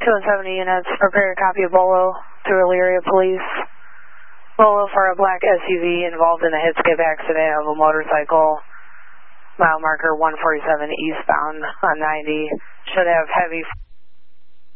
270 units, prepare a copy of Bolo to Elyria Police. Bolo for a black SUV involved in a hit-skip accident of a motorcycle, mile marker 147 eastbound on 90. Should have heavy